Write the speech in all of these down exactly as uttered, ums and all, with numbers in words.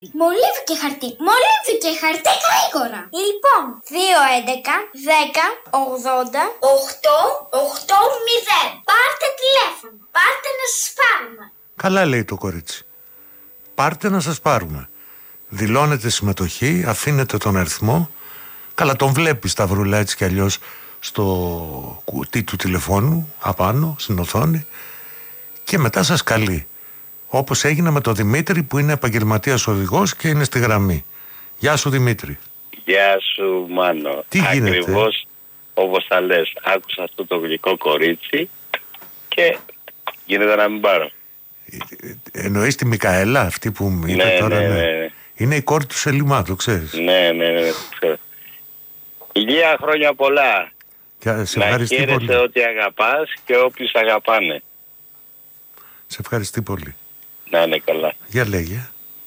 Μολύβι και χαρτί, μολύβι και χαρτί γρήγορα. Λοιπόν, δύο έντεκα δέκα ογδόντα οκτώ οκτώ μηδέν. Πάρτε τηλέφωνο, πάρτε να σας πάρουμε. Καλά λέει το κορίτσι. Πάρτε να σας πάρουμε. Δηλώνετε συμμετοχή, αφήνετε τον αριθμό. Καλά, τον βλέπει Σταυρούλα έτσι κι αλλιώς στο κουτί του τηλεφώνου, απάνω, στην οθόνη. Και μετά σας καλεί. Όπως έγινε με τον Δημήτρη που είναι επαγγελματίας οδηγός και είναι στη γραμμή. Γεια σου Δημήτρη. Γεια σου Μάνο. Τι γίνεται? Ακριβώς όπως θα λες. Άκουσα αυτό το γλυκό κορίτσι και γίνεται να μην πάρω. Εννοείς τη Μικαέλα αυτή που μου είπε ναι, τώρα? Ναι, ναι. ναι. Είναι η κόρη του Σελιμά, το ξέρεις? Ναι, ναι, ναι. Ξέρω. Υγεία, χρόνια πολλά. Και σε να ευχαριστεί χαίρεσαι πολύ. ότι αγαπάς και όποιους αγαπάνε. Σε ευχαριστεί πολύ. Να είναι καλά. Για λέγε.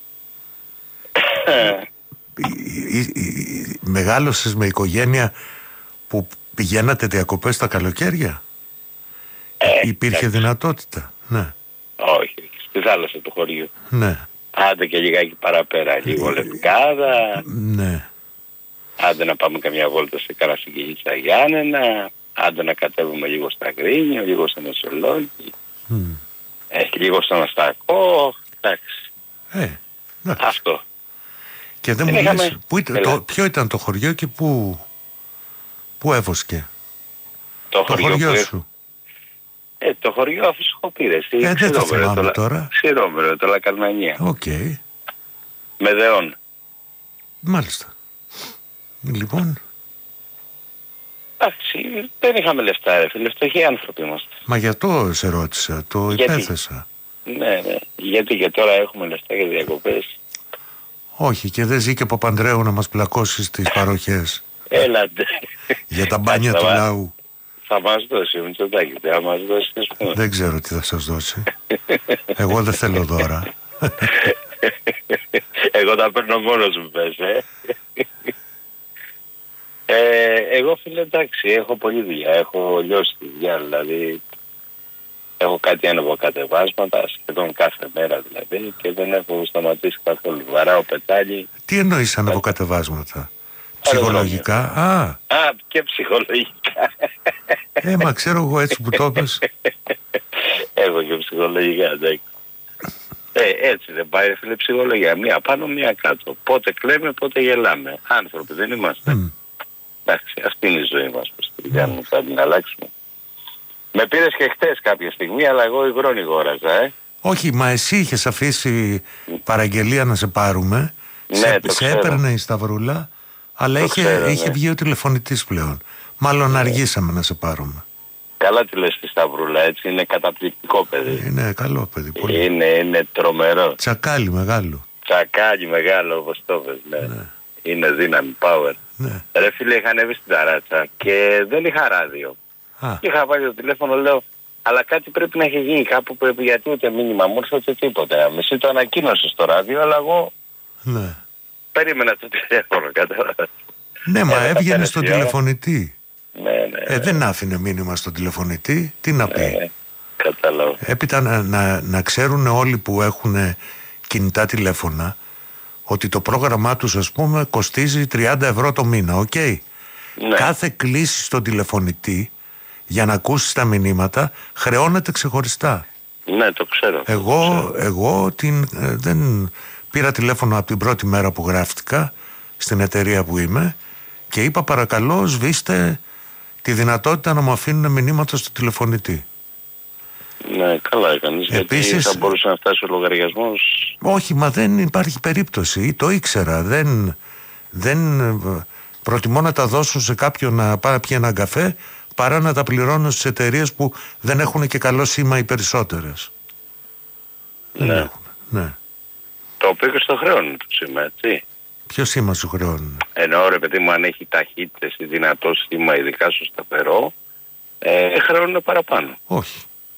Μεγάλωσες με οικογένεια που πηγαίνατε διακοπές τα καλοκαίρια? Ε, Υπήρχε εντάξει. δυνατότητα? Ναι. Όχι, στη θάλασσα του χωριού. Ναι. Άντε και λιγάκι παραπέρα, λίγο Λευκάδα. Ναι. Άντε να πάμε καμιά βόλτα σε κάνα συγκινήτσα Γιάννενα. Άντε να κατέβουμε λίγο στα Γρίνιο, λίγο στο Μεσολόγγι. Mm. Ε, λίγο στον Αστακό. Εντάξει. Ε, εντάξει. Αυτό. Και δεν δεν μου είχαμε... λες, που ήταν, το, ποιο ήταν το χωριό και πού, πού έβοσκε Το, το χωριό, χωριό που... σου? Ε, το χωριό αφού σου έχω πει ρε. Ε, δεν το θυμάμαι το... τώρα. Ξηρόμερο, το Λακαρνανία. Οκ. Okay. Με Δεόν. Μάλιστα. Λοιπόν. Εντάξει, δεν είχαμε λεφτά ρε φίλε, φτωχοί άνθρωποι είμαστε. Μα για το σε ρώτησα, το Γιατί? υπέθεσα. Ναι, ναι. Γιατί και τώρα έχουμε λεφτά για διακοπές. Όχι, και δεν ζει και Παπανδρέου να μας πλακώσει στις παροχές. Έλατε. Για τα μπάνια του λαού. Θα μας δώσει ο Μητσοτάκης, θα μας δώσει. Δεν ξέρω τι θα σας δώσει. Εγώ δεν θέλω δώρα. Εγώ τα παίρνω μόνος μου πες, ε. ε. Εγώ φίλε εντάξει, έχω πολλή δουλειά, έχω λιώσει τη δουλειά, δηλαδή έχω κάτι ανεβοκατεβάσματα σχεδόν κάθε μέρα δηλαδή και δεν έχω σταματήσει καθόλου. Βαράω πετάλι. Τι εννοείς ανεβοκατεβάσματα? Ψυχολογικά? Α, Α, και ψυχολογικά. Ε, μα ξέρω εγώ έτσι που το πες. Έχω και ψυχολογικά, εντάξει. Ε, έτσι δεν πάει ρε φίλε ψυχολογία. Μία πάνω, μία κάτω. Πότε κλαίμε, πότε γελάμε. Άνθρωποι δεν είμαστε. Mm. Εντάξει, αυτή είναι η ζωή μας. Πώς την κάνουμε, θα την αλλάξουμε. Με πήρες και χτες κάποια στιγμή, αλλά εγώ υγρόνι γόραζα, ε. Όχι, μα εσύ είχες αφήσει παραγγελία να σε πάρουμε. Ναι, σε, το σε ξέρω. έπαιρνε η Σταυρούλα, αλλά είχε, ξέρω, είχε ναι. βγει ο τηλεφωνητής πλέον. Μάλλον ναι. Αργήσαμε να σε πάρουμε. Καλά τη λες τη Σταυρούλα, έτσι. Είναι καταπληκτικό παιδί. Είναι καλό παιδί. Πολύ. Είναι, είναι τρομερό. Τσακάλι μεγάλο. Τσακάλι μεγάλο, όπως το πες, ναι. Ναι. Είναι δύναμη, power. Ναι. Ρε φίλε, είχα ανέβει στην ταράτσα και δεν είχα ράδιο. Α. Είχα βάλει το τηλέφωνο, λέω, αλλά κάτι πρέπει να έχει γίνει κάπου πρέπει, γιατί ούτε μήνυμα μου ήρθε ούτε τίποτα. Μισή το ανακοίνωσε στο ράδιο, αλλά εγώ ναι. περίμενα το τηλέφωνο, κατάλαβα. Ναι, μα έβγαινε στον τηλεφωνητή. Ναι, ναι, ναι. Ε, δεν άφηνε μήνυμα στον τηλεφωνητή. Τι να πει. Ναι, ναι. Κατάλαβα. Έπειτα να, να, να ξέρουν όλοι που έχουν κινητά τηλέφωνα ότι το πρόγραμμά τους, ας πούμε, κοστίζει τριάντα ευρώ το μήνα, οκ. Okay? Ναι. Κάθε κλήση στον τηλεφωνητή για να ακούσεις τα μηνύματα χρεώνεται ξεχωριστά. Ναι, το ξέρω. Εγώ, το ξέρω. εγώ την, ε, δεν πήρα τηλέφωνο από την πρώτη μέρα που γράφτηκα στην εταιρεία που είμαι και είπα παρακαλώ σβήστε τη δυνατότητα να μου αφήνουν μηνύματα στο τηλεφωνητή. Ναι, καλά έκανες. Επίσης, γιατί θα μπορούσε να φτάσει ο λογαριασμός. Όχι, μα δεν υπάρχει περίπτωση. Το ήξερα. Δεν, δεν προτιμώ να τα δώσω σε κάποιον να πάει να πιει έναν καφέ παρά να τα πληρώνω στις εταιρείες που δεν έχουν και καλό σήμα οι περισσότερες. Ναι. Δεν έχουν. Ναι. Το οποίο και στο χρέον του σήμα, έτσι. Ποιο σήμα σου χρεώνουν? Εννοώ ρε παιδί μου, αν έχει ταχύτητες ή δυνατό σήμα, ειδικά στο σταθερό, ε, χρεώνουν παραπάνω. Όχι.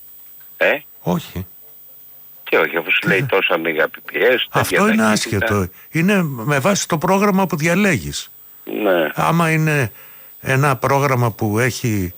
Ε? Όχι. Και όχι, αφού σου λέει τόσα μίγα πι πι ες. Αυτό είναι άσχετο. Είναι με βάση το πρόγραμμα που διαλέγεις. Ναι. Άμα είναι ένα πρόγραμμα που έχει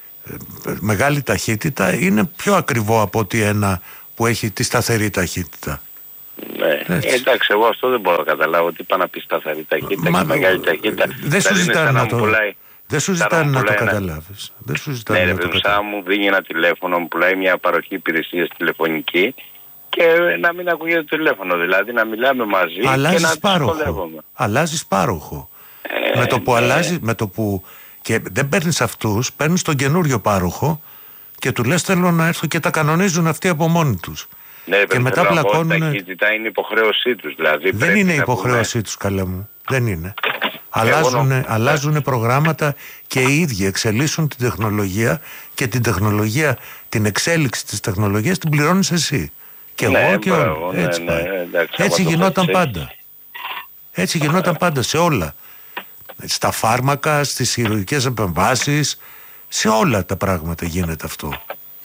μεγάλη ταχύτητα, είναι πιο ακριβό από ότι ένα που έχει τη σταθερή ταχύτητα. Ναι. Ε, εντάξει, εγώ αυτό δεν μπορώ να καταλάβω. Τι πάνε να πει σταθερή ταχύτητα και μεγάλη ταχύτητα. Δεν σου ζητάνε να το πουλάει. Δεν σου ζητάνε να το ένα... καταλάβεις. Δεν σου ζητάνε ναι, να ρε, το καταλάβεις. Σαν μου δίνει ένα τηλέφωνο, μου πουλάει μια παροχή υπηρεσίας τηλεφωνική και να μην ακούγεται το τηλέφωνο. Δηλαδή να μιλάμε μαζί. Αλλάζεις και να πάροχο. Αλλάζεις πάροχο. Ε, με το που ναι. αλλάζει, με το που. Και δεν παίρνεις αυτούς, παίρνεις τον καινούριο πάροχο και του λες θέλω να έρθω και τα κανονίζουν αυτοί από μόνοι τους. Ναι, και μετά πλακώνουν. Η ταχύτητα είναι υποχρέωσή τους. Δηλαδή δεν είναι υποχρέωσή πούμε... τους, καλέ μου. Δεν είναι. Αλλάζουν, αλλάζουν προγράμματα και οι ίδιοι εξελίσσουν την τεχνολογία και την τεχνολογία, την εξέλιξη της τεχνολογίας την πληρώνεις εσύ. Και ναι, εγώ και όλοι. Ναι, έτσι ναι, ναι, εντάξει, έτσι γινόταν πάντα. Έτσι γινόταν πάντα σε όλα. Στα φάρμακα, στις χειρουργικές επεμβάσεις, σε όλα τα πράγματα γίνεται αυτό.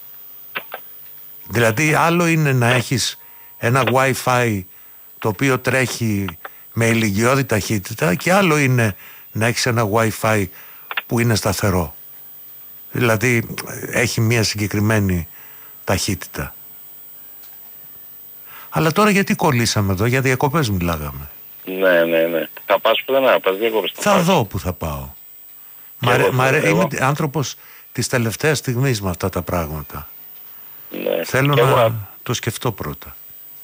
Δηλαδή άλλο είναι να έχεις ένα Wi-Fi το οποίο τρέχει με ηλικιώδη ταχύτητα και άλλο είναι να έχεις ένα Wi-Fi που είναι σταθερό. Δηλαδή έχει μια συγκεκριμένη ταχύτητα. Αλλά τώρα γιατί κολλήσαμε εδώ, για διακοπές μιλάγαμε. Ναι, ναι, ναι. Θα πας που δεν θα πας διακοπές. Θα, θα δω που θα πάω. Μαρε, μαρε, είμαι άνθρωπος της τελευταίας στιγμής με αυτά τα πράγματα. Ναι. Θέλω και να εγώ... το σκεφτώ πρώτα.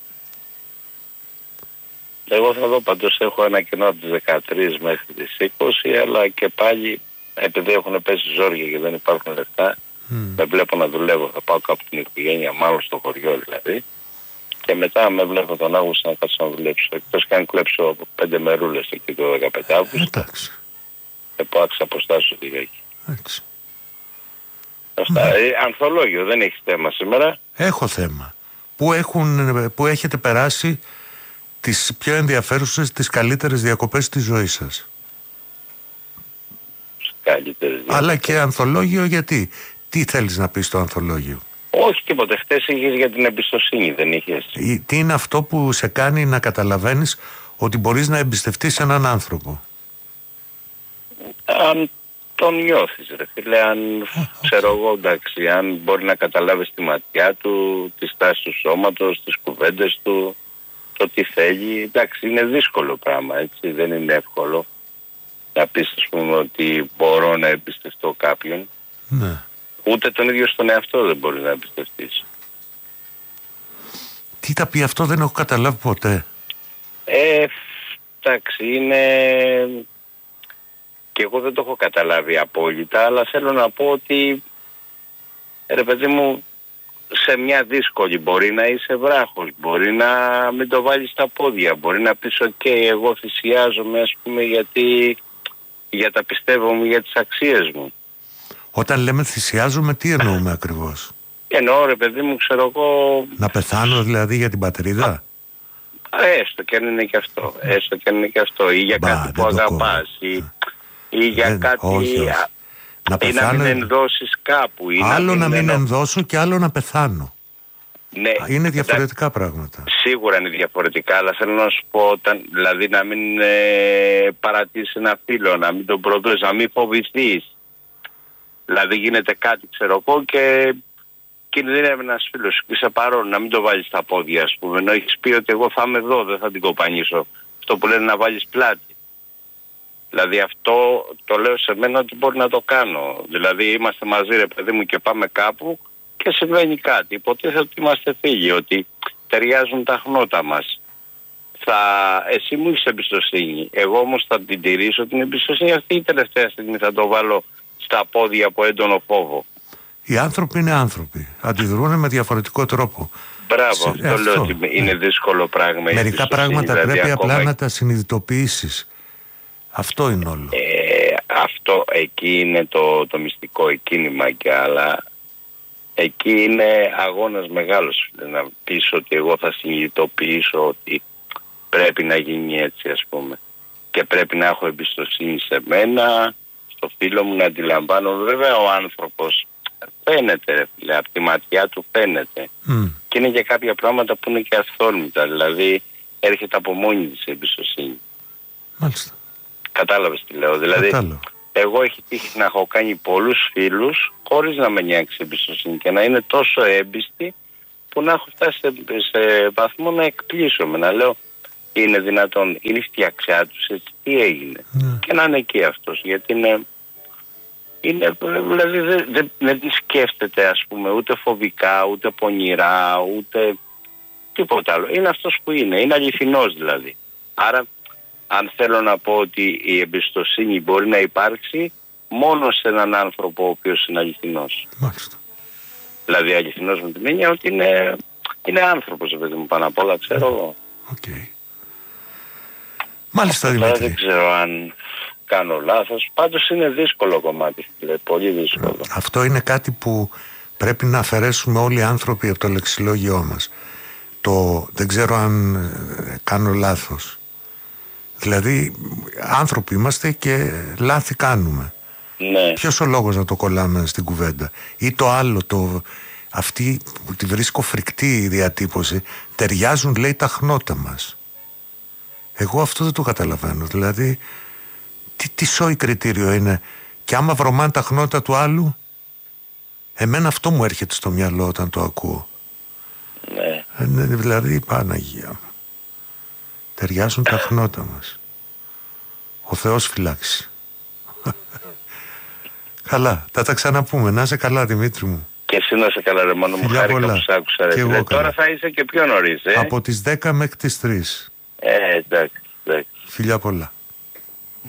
Εγώ θα δω, πάντως έχω ένα κοινό από τις δεκατρείς μέχρι τις είκοσι, αλλά και πάλι επειδή έχουν πέσει ζόρια και δεν υπάρχουν λεφτά, mm. με βλέπω να δουλεύω, θα πάω κάπου την οικογένεια, μάλλον στο χωριό δηλαδή, και μετά με βλέπω τον Αύγουστο να κάτσω να δουλέψω. Εκτός και αν κλέψω πέντε μερούλες εκεί το δεκαπέντε Αύγουστο, εντάξει. και πάω να ξαποστάσω λιγάκι. Εντάξει. Αυτά. Mm. Ε, ανθολόγιο, δεν έχει θέμα σήμερα. Έχω θέμα. Πού, έχουν, πού έχετε περάσει τις πιο ενδιαφέρουσες, τις καλύτερες διακοπές της ζωής σας? Καλύτερες διακοπές. Αλλά και ανθολόγιο, γιατί? Τι θέλεις να πεις στο ανθολόγιο? Όχι τίποτε. Χτες είχες για την εμπιστοσύνη, δεν είχες? Τι είναι αυτό που σε κάνει να καταλαβαίνεις ότι μπορείς να εμπιστευτείς έναν άνθρωπο? Αν τον νιώθεις, ρε φίλε, αν okay. ξέρω εγώ, εντάξει, αν μπορεί να καταλάβεις τη ματιά του, τη στάση του σώματος, τις κουβέντες του, το τι θέλει. Εντάξει, είναι δύσκολο πράγμα, έτσι, δεν είναι εύκολο να πεις, ας πούμε, ότι μπορώ να εμπιστευτώ κάποιον. Ναι. Ούτε τον ίδιο στον εαυτό δεν μπορεί να εμπιστευτείς. Τι θα πει αυτό, δεν έχω καταλάβει ποτέ. Ε, εντάξει, είναι... Και εγώ δεν το έχω καταλάβει απόλυτα, αλλά θέλω να πω ότι, ρε παιδί μου, σε μια δύσκολη μπορεί να είσαι βράχος, μπορεί να μην το βάλεις στα πόδια, μπορεί να πεις ok, εγώ θυσιάζομαι, ας πούμε, γιατί για τα πιστεύω μου, για τις αξίες μου. Όταν λέμε θυσιάζομαι, τι εννοούμε ακριβώς? Εννοώ, ρε παιδί μου, ξέρω εγώ... Να πεθάνω δηλαδή για την πατρίδα? Έστω και αν είναι και αυτό, έστω και αν είναι και αυτό, ή για Μπα, κάτι που αγαπάς, ή, ή για δεν, κάτι... Όχι, όχι. Να πεθάνω... Ή να μην ενδώσεις κάπου. Ή άλλο να μην, να μην ενδω... ενδώσω και άλλο να πεθάνω. Ναι, είναι διαφορετικά εντά... πράγματα. Σίγουρα είναι διαφορετικά, αλλά θέλω να σου πω, όταν, δηλαδή να μην ε, παρατήσεις ένα φίλο, να μην τον προδώσεις, να μην φοβηθείς. Δηλαδή γίνεται κάτι, ξέρω εγώ, και κινδυνεύει ένας φίλος και σε παρόν, να μην το βάλεις στα πόδια, ας πούμε, ενώ έχεις πει ότι εγώ θα είμαι εδώ, δεν θα την κοπανίσω. Αυτό που λένε να βάλεις πλάτη. Δηλαδή αυτό το λέω σε μένα ότι μπορεί να το κάνω. Δηλαδή είμαστε μαζί, ρε παιδί μου, και πάμε κάπου και συμβαίνει κάτι. Υποτίθεται ότι είμαστε φίλοι, ότι ταιριάζουν τα χνότα μας. Θα... Εσύ μου έχεις εμπιστοσύνη. Εγώ όμως θα την τηρήσω την εμπιστοσύνη αυτή η τελευταία στιγμή, θα το βάλω στα πόδια από έντονο φόβο. Οι άνθρωποι είναι άνθρωποι. Αντιδρούν με διαφορετικό τρόπο. Μπράβο, σε... αυτό, αυτό λέω ότι είναι δύσκολο πράγμα. Μερικά πράγματα δηλαδή, πρέπει ακόμα... απλά να τα συνειδητοποιήσεις. Αυτό είναι όλο. Ε, αυτό εκεί είναι το, το μυστικό, εκεί είναι η μαγιά, αλλά εκεί είναι αγώνας μεγάλος. Να πεις ότι εγώ θα συνειδητοποιήσω ότι πρέπει να γίνει έτσι, ας πούμε. Και πρέπει να έχω εμπιστοσύνη σε μένα, στο φίλο μου, να αντιλαμβάνω. Βέβαια ο άνθρωπος φαίνεται, ρε φίλε, από τη ματιά του φαίνεται. Mm. Και είναι και κάποια πράγματα που είναι και αυθόρμητα, δηλαδή έρχεται από μόνη της εμπιστοσύνη. Μάλιστα. Κατάλαβες τι λέω, δηλαδή Κατάλαβα. Εγώ έχει τύχει να έχω κάνει πολλούς φίλους χωρίς να με νιάξει εμπιστοσύνη και να είναι τόσο έμπιστοι που να έχω φτάσει σε, σε βαθμό να εκπλήσωμαι, να λέω είναι δυνατόν, είναι η φτιαξιά τους, έτσι, τι έγινε. Mm. Και να είναι εκεί αυτός, γιατί είναι, είναι δηλαδή δεν δε, δε, δε σκέφτεται, ας πούμε, ούτε φοβικά, ούτε πονηρά, ούτε τίποτα άλλο. Είναι αυτός που είναι, είναι αληθινός δηλαδή. Άρα, αν θέλω να πω ότι η εμπιστοσύνη μπορεί να υπάρξει μόνο σε έναν άνθρωπο ο οποίος είναι αληθινός. Μάλιστα. Δηλαδή αληθινός με την έννοια ότι είναι, είναι άνθρωπος, παιδί μου, πάνω απ' όλα, ξέρω εγώ. Okay. Μάλιστα, αυτό Δημήτρη. Δεν ξέρω αν κάνω λάθος. Πάντως είναι δύσκολο κομμάτι, δηλαδή, πολύ δύσκολο. Αυτό είναι κάτι που πρέπει να αφαιρέσουμε όλοι οι άνθρωποι από το λεξιλόγιό μας. Το δεν ξέρω αν κάνω λάθος. Δηλαδή άνθρωποι είμαστε και λάθη κάνουμε. Ναι. Ποιος ο λόγος να το κολλάμε στην κουβέντα? Ή το άλλο, το, αυτή που τη βρίσκω φρικτή η διατύπωση, ταιριάζουν, λέει, τα χνότα μας. Εγώ αυτό δεν το καταλαβαίνω. Δηλαδή τι, τι σόι κριτήριο είναι? Και άμα βρωμάνε τα χνότα του άλλου, εμένα αυτό μου έρχεται στο μυαλό όταν το ακούω. Ναι. Ε, δηλαδή Παναγία μου, ταιριάζουν τα χνότα μας. Ο Θεός φυλάξει. Καλά, θα τα ξαναπούμε. Να είσαι καλά, Δημήτρη μου. Και εσύ να είσαι καλά, ρε μόνο μου, χάρηκα που σ' άκουσα. Ρε, εγώ τώρα θα είσαι και πιο νωρίς, ε? Από τις δέκα μέχρι τις τρεις. Ε, εντάξει, εντάξει. Φιλιά πολλά.